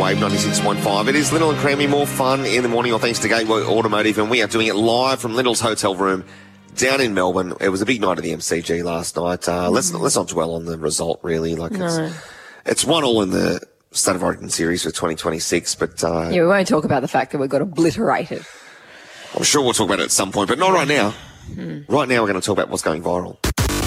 Wave 96.5. It is Lyndall and Crammy, more fun in the morning, all thanks to Gateway Automotive, and we are doing it live from Lyndall's hotel room down in Melbourne. It was a big night at the MCG last night. Let's not dwell on the result, really. It's 1-1 in the State of Origin series for 2026, but... we won't talk about the fact that we got obliterated. I'm sure we'll talk about it at some point, but not right now. Right now we're going to talk about what's going viral.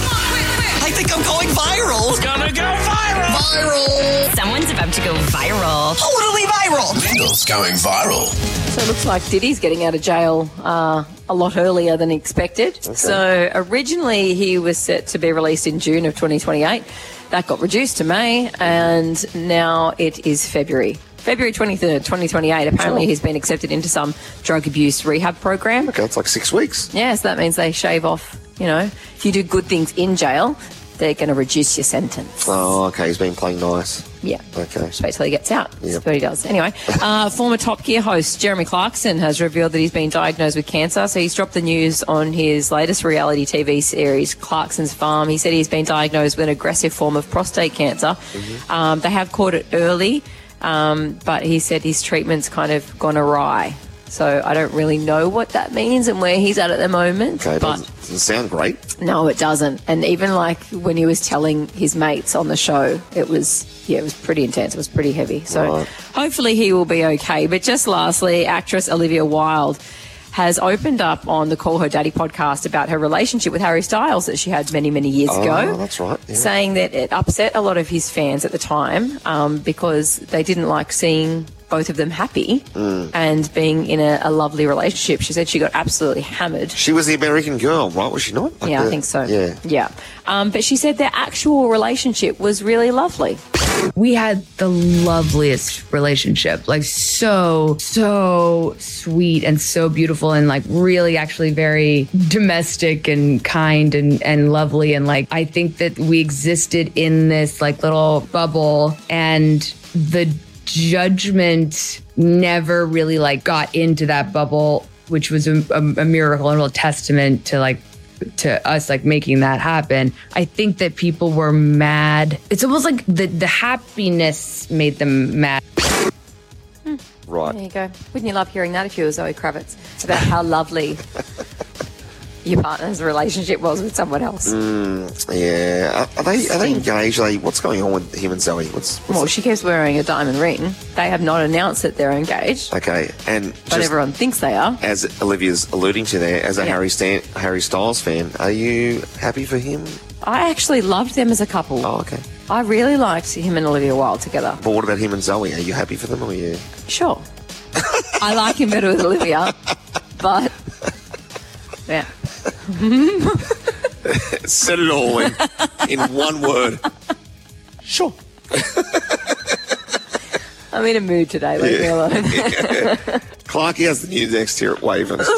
I think I'm going viral. It's gonna go viral. Viral. Someone's about to go viral. Totally viral. Lyndall's going viral. So it looks like Diddy's getting out of jail a lot earlier than expected. Okay. So originally he was set to be released in June of 2028. That got reduced to May, and now it is February 23rd, 2028. Apparently he's been accepted into some drug abuse rehab program. Okay, it's like 6 weeks. Yeah, so that means they shave off, if you do good things in jail, they're going to reduce your sentence. Oh, okay, he's been playing nice. Yeah. Okay. Just wait till he gets out. That's what he does. Anyway, former Top Gear host Jeremy Clarkson has revealed that he's been diagnosed with cancer. So he's dropped the news on his latest reality TV series, Clarkson's Farm. He said he's been diagnosed with an aggressive form of prostate cancer. Mm-hmm. They have caught it early, but he said his treatment's kind of gone awry. So I don't really know what that means and where he's at the moment. Okay, but doesn't sound great. No, it doesn't. And even when he was telling his mates on the show, it was pretty intense. It was pretty heavy. So hopefully he will be okay. But just lastly, actress Olivia Wilde has opened up on the Call Her Daddy podcast about her relationship with Harry Styles that she had many, many years ago. Oh, that's right. Yeah. Saying that it upset a lot of his fans at the time because they didn't like seeing both of them happy and being in a lovely relationship. She said she got absolutely hammered. She was the American Girl, right? Was she not? I think so. Yeah. But she said their actual relationship was really lovely. We had the loveliest relationship, like so sweet and so beautiful and like really actually very domestic and kind and lovely. And like, I think that we existed in this like little bubble, and the judgment never really like got into that bubble, which was a miracle and a real testament to us like making that happen. I think that people were mad. It's almost like the happiness made them mad. Right. There you go. Wouldn't you love hearing that if you were Zoe Kravitz about how lovely your partner's relationship was with someone else? Yeah. Are they engaged? What's going on with him and Zoe? Well, she keeps wearing a diamond ring. They have not announced that they're engaged. Okay, but everyone thinks they are. As Olivia's alluding to there, as a Harry Styles fan, are you happy for him? I actually loved them as a couple. Oh, okay. I really liked him and Olivia Wilde together. But what about him and Zoe? Are you happy for them, or are you? Sure. I like him better with Olivia, but yeah. Said it all in one word. Sure. I'm in a mood today. Leave me alone. Clarkie has the news next here at Wave. Got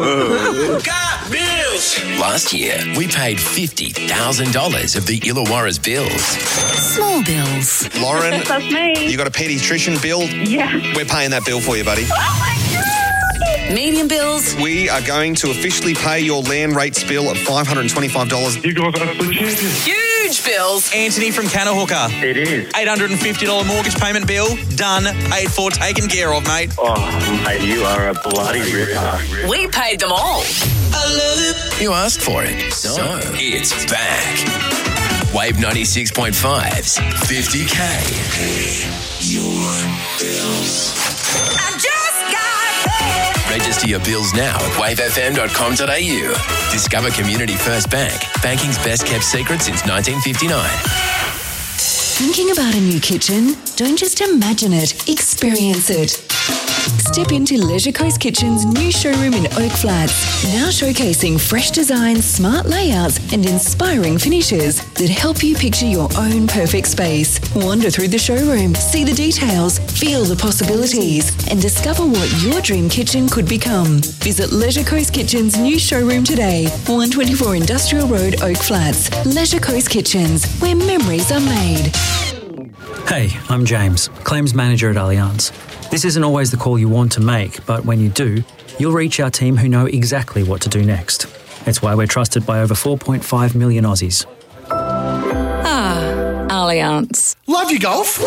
bills. Last year, we paid $50,000 of the Illawarra's bills. Small bills. Lauren, That's me. you got a paediatrician bill? Yeah. We're paying that bill for you, buddy. Oh my God. Medium bills. We are going to officially pay your land rates bill of $525. You guys are the champions. Huge bills. Anthony from Canahooker. It is. $850 mortgage payment bill. Done. Paid for. Taken care of, mate. Oh, mate, you are a bloody ripper. We paid them all. I love it. You asked for it, so it's back. Wave 96.5's 50K. Pay your bills. I just got paid. Register your bills now at wavefm.com.au. Discover Community First Bank, banking's best kept secret since 1959. Thinking about a new kitchen? Don't just imagine it, experience it. Step into Leisure Coast Kitchen's new showroom in Oak Flats, now showcasing fresh designs, smart layouts and inspiring finishes that help you picture your own perfect space. Wander through the showroom, see the details, feel the possibilities and discover what your dream kitchen could become. Visit Leisure Coast Kitchen's new showroom today, 124 Industrial Road, Oak Flats. Leisure Coast Kitchens, where memories are made. Hey, I'm James, Claims Manager at Allianz. This isn't always the call you want to make, but when you do, you'll reach our team who know exactly what to do next. It's why we're trusted by over 4.5 million Aussies. Allianz. Love your golf?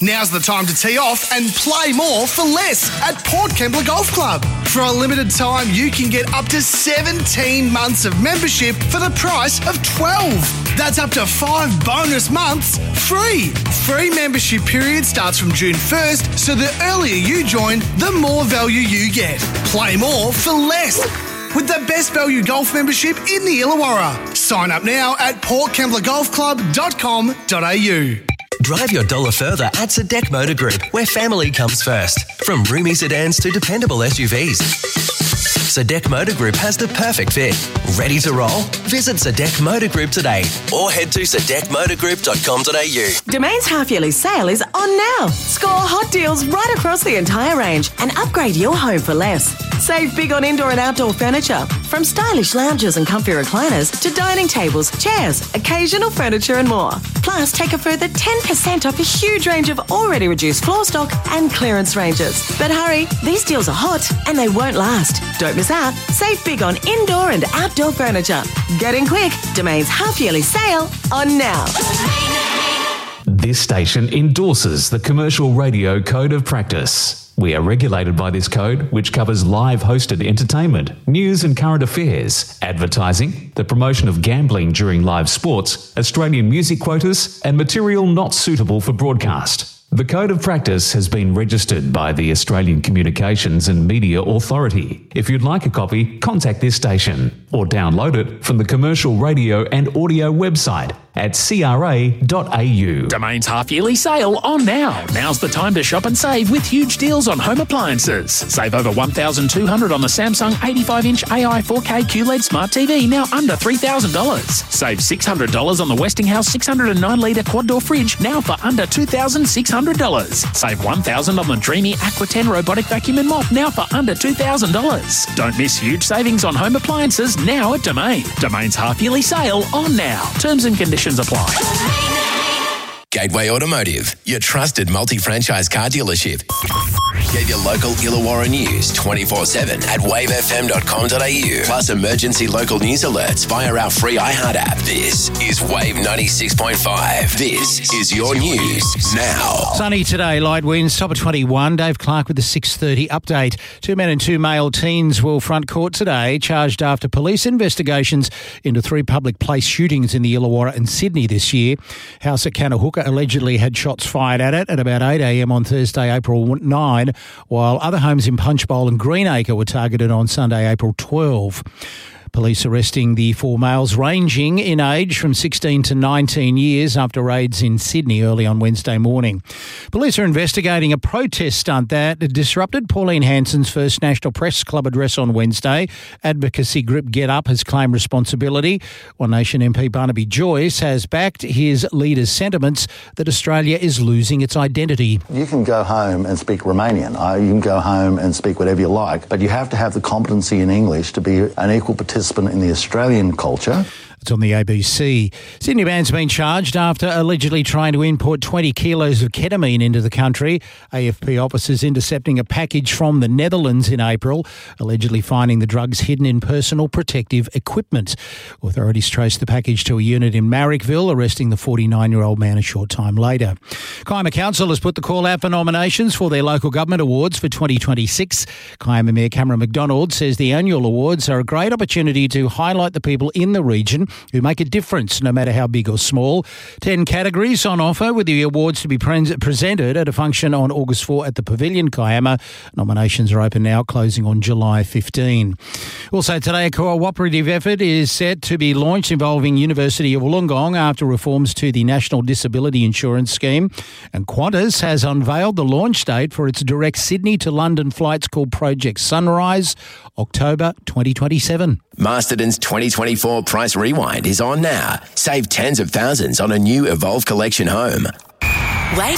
Now's the time to tee off and play more for less at Port Kembla Golf Club. For a limited time, you can get up to 17 months of membership for the price of 12. That's up to 5 bonus months free. Free membership period starts from June 1st, so the earlier you join, the more value you get. Play more for less with the best value golf membership in the Illawarra. Sign up now at portkembлагolfclub.com.au. Drive your dollar further at Sadek Motor Group, where family comes first. From roomy sedans to dependable SUVs. Sadek Motor Group has the perfect fit. Ready to roll? Visit Sadek Motor Group today or head to sadekmotorgroup.com.au. Domain's half-yearly sale is on now. Score hot deals right across the entire range and upgrade your home for less. Save big on indoor and outdoor furniture, from stylish lounges and comfy recliners to dining tables, chairs, occasional furniture and more. Plus, take a further 10% off a huge range of already reduced floor stock and clearance ranges. But hurry, these deals are hot and they won't last. Don't miss out. Save big on indoor and outdoor furniture. Get in quick. Domain's half-yearly sale on now. This station endorses the Commercial Radio Code of Practice. We are regulated by this code, which covers live hosted entertainment, news and current affairs, advertising, the promotion of gambling during live sports, Australian music quotas, and material not suitable for broadcast. The Code of Practice has been registered by the Australian Communications and Media Authority. If you'd like a copy, contact this station or download it from the Commercial Radio and Audio website at cra.au. Domain's half-yearly sale on now. Now's the time to shop and save with huge deals on home appliances. Save over $1,200 on the Samsung 85-inch AI 4K QLED Smart TV, now under $3,000. Save $600 on the Westinghouse 609-litre quad-door fridge, now for under $2,600. Save $1,000 on the Dreamy Aqua 10 robotic vacuum and mop, now for under $2,000. Don't miss huge savings on home appliances now at Domain. Domain's half-yearly sale on now. Terms and conditions apply. Gateway Automotive, your trusted multi-franchise car dealership. Get your local Illawarra news 24/7 at wavefm.com.au. Plus emergency local news alerts via our free iHeart app. This is Wave 96.5. This is your news now. Sunny today, light winds, top of 21. Dave Clark with the 6:30 update. 2 men and 2 male teens will front court today, charged after police investigations into 3 public place shootings in the Illawarra and Sydney this year. House at Kanahooka allegedly had shots fired at it at about 8 a.m. on Thursday, April 9, while other homes in Punchbowl and Greenacre were targeted on Sunday, April 12. Police arresting the 4 males ranging in age from 16 to 19 years after raids in Sydney early on Wednesday morning. Police are investigating a protest stunt that disrupted Pauline Hanson's first National Press Club address on Wednesday. Advocacy group Get Up has claimed responsibility. One Nation MP Barnaby Joyce has backed his leader's sentiments that Australia is losing its identity. You can go home and speak Romanian. You can go home and speak whatever you like, but you have to have the competency in English to be an equal participant in the Australian culture. It's on the ABC. Sydney man's been charged after allegedly trying to import 20 kilos of ketamine into the country. AFP officers intercepting a package from the Netherlands in April, allegedly finding the drugs hidden in personal protective equipment. Authorities traced the package to a unit in Marrickville, arresting the 49-year-old man a short time later. Kiama Council has put the call out for nominations for their local government awards for 2026. Kiama Mayor Cameron McDonald says the annual awards are a great opportunity to highlight the people in the region who make a difference, no matter how big or small. 10 categories on offer, with the awards to be presented at a function on August 4 at the Pavilion, Kiama. Nominations are open now, closing on July 15. Also today, a cooperative effort is set to be launched involving University of Wollongong after reforms to the National Disability Insurance Scheme. And Qantas has unveiled the launch date for its direct Sydney to London flights called Project Sunrise, October 2027. Masterton's 2024 Price Rewind is on now. Save tens of thousands on a new Evolve Collection home. Wave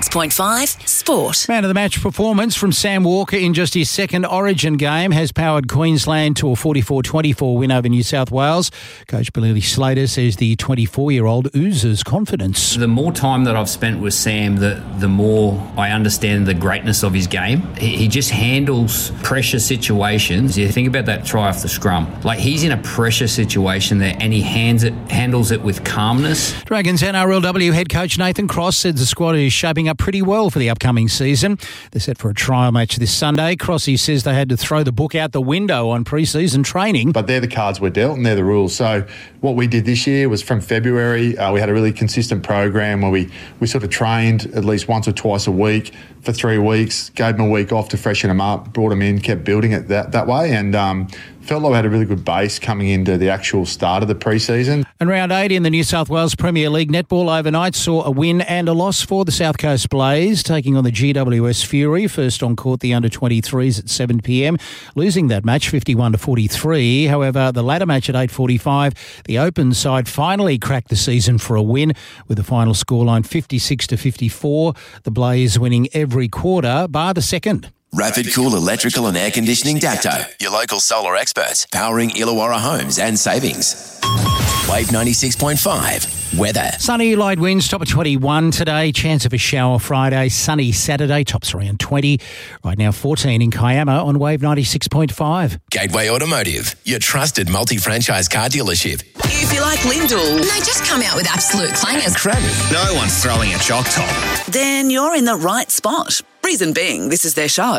96.5 Sport. Man of the match performance from Sam Walker in just his second Origin game has powered Queensland to a 44-24 win over New South Wales. Coach Billy Slater says the 24-year-old oozes confidence. The more time that I've spent with Sam, the more I understand the greatness of his game. He just handles pressure situations. You think about that try off the scrum. Like, he's in a pressure situation there and he handles it with calmness. Dragons NRLW head coach Nathan Cross said the squad squad is shaping up pretty well for the upcoming season. They're set for a trial match this Sunday. Crossy says they had to throw the book out the window on pre-season training. But they're the cards we're dealt and they're the rules. So what we did this year was from February, we had a really consistent program where we sort of trained at least once or twice a week for 3 weeks, gave them a week off to freshen them up, brought them in, kept building it that way, and felt like we had a really good base coming into the actual start of the pre-season. And round 8 in the New South Wales Premier League netball overnight saw a win and a loss for the South Coast Blaze, taking on the GWS Fury. First on court, the under-23s at 7 p.m, losing that match 51-43. However, the latter match at 8:45, the Open side finally cracked the season for a win with the final scoreline 56-54. The Blaze winning every quarter, bar the second. Rapid Cool Electrical and Air Conditioning Dapto, your local solar experts, powering Illawarra homes and savings. Wave 96.5, weather. Sunny, light winds, top of 21 today. Chance of a shower Friday. Sunny Saturday, tops around 20. Right now 14 in Kiama on Wave 96.5. Gateway Automotive, your trusted multi-franchise car dealership. If you like Lyndall, No, just come out with absolute clangers. Cranny. no one's throwing a chalk top. Then you're in the right spot. Reason being, this is their show.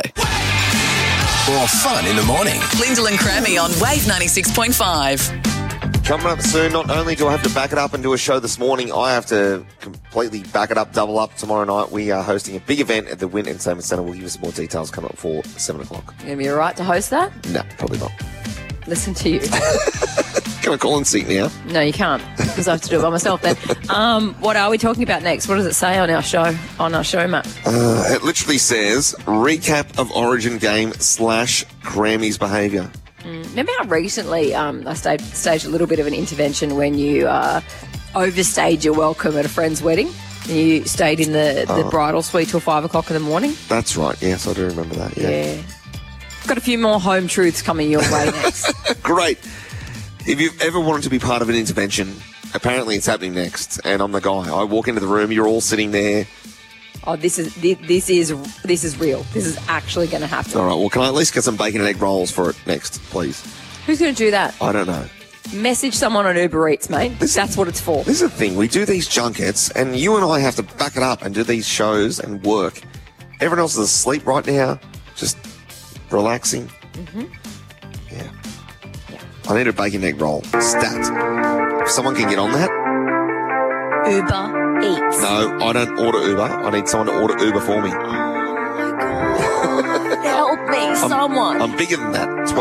Or fun in the morning. Lyndall and Crammy on Wave 96.5. Coming up soon, not only do I have to back it up and do a show this morning, I have to completely back it up, double up tomorrow night. We are hosting a big event at the Wynn Entertainment Centre. We'll give you some more details coming up for 7 o'clock. You going to be all right to host that? No, probably not. Listen to you. Can I call and seat now? No, you can't, because I have to do it by myself then. What are we talking about next? What does it say on our show, Matt? It literally says, recap of Origin game / Grammy's behaviour. Remember how recently I staged a little bit of an intervention when you overstayed your welcome at a friend's wedding? You stayed in the bridal suite till 5 o'clock in the morning? That's right, yes, I do remember that, yeah. Got a few more home truths coming your way next. Great. If you've ever wanted to be part of an intervention, apparently it's happening next, and I'm the guy. I walk into the room, you're all sitting there. Oh, this is real. This is actually going to happen. All right, well, can I at least get some bacon and egg rolls for it next, please? Who's going to do that? I don't know. Message someone on Uber Eats, mate. That's what it's for. This is the thing. We do these junkets, and you and I have to back it up and do these shows and work. Everyone else is asleep right now, just relaxing. Mm-hmm. Yeah. I need a bacon egg roll. Stat. If someone can get on that. Uber Eats. No, I don't order Uber. I need someone to order Uber for me. Oh, my God. Help me, someone. I'm bigger than that.